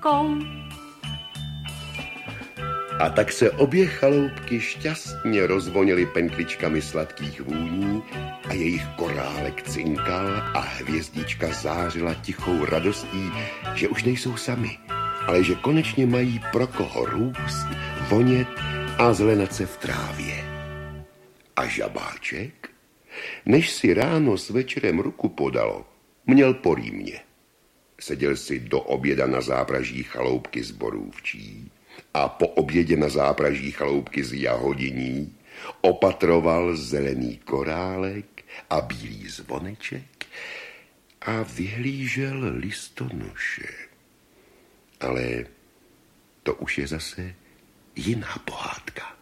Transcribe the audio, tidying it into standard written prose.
kou. A tak se obě chaloupky šťastně rozvonily penkličkami sladkých vůní a jejich korálek cinkal a hvězdička zářila tichou radostí, že už nejsou sami, ale že konečně mají pro koho růst, vonět a zelenat se v trávě. A žabáček, než si ráno s večerem ruku podalo, měl po rýmě. Seděl si do oběda na zápraží chaloupky z borůvčí a po obědě na zápraží chaloupky z jahodiní opatroval zelený korálek a bílý zvoneček a vyhlížel listonoše. Ale to už je zase jiná pohádka.